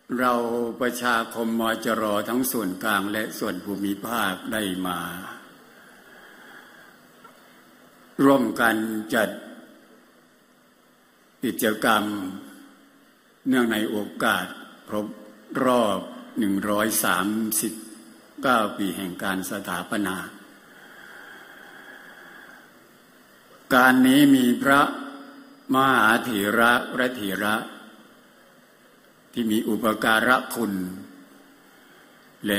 เราประชาคมมจร.ทั้งส่วนกลางและส่วนภูมิภาคได้มาร่วมกันจัดกิจกรรมเนื่องในโอกาสครบรอบ139 ปีแห่งการสถาปนาการนี้มีพระมหาเถระและเถระที่มีอุปการะคุณและ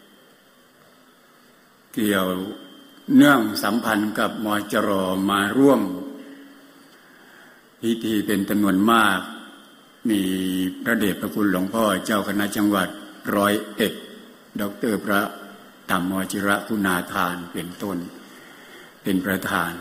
เกี่ยวเนื่องสัมพันธ์กับมจร.มาร่วมพิธีเป็นจำนวนมากมีพระเดชพระคุณหลวงพ่อเจ้าคณะจังหวัด101ดร.พระธรรมวชิรคุณาทานเป็นต้นเป็นประธาน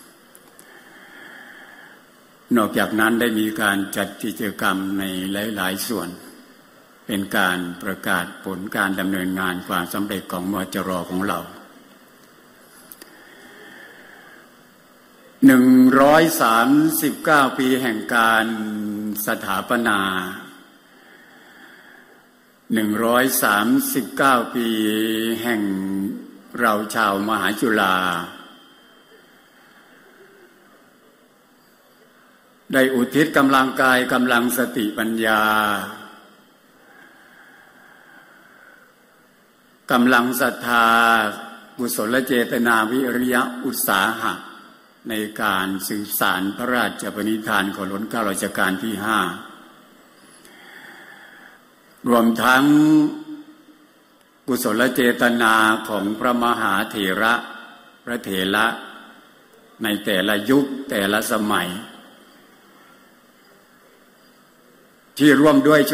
นอกจากนั้นได้มีการจัดกิจกรรมในหลายๆส่วนเป็นการประกาศผลการดำเนินงานความสำเร็จของมจร.ของเรา139 ปีแห่งการสถาปนา139 ปีแห่งเราชาวมหาจุฬาได้อุทิศกำลังกายกำลังสติปัญญากำลังศรัทธากุศลเจตนาวิริยะอุตสาหะในการสืบสานพระราชปณิธานของรัชกาลรัชกาลที่5รวมทั้งกุศลเจตนาของพระมหาเถระพระเถระในแต่ละยุคแต่ละสมัยที่ร่วมด้วย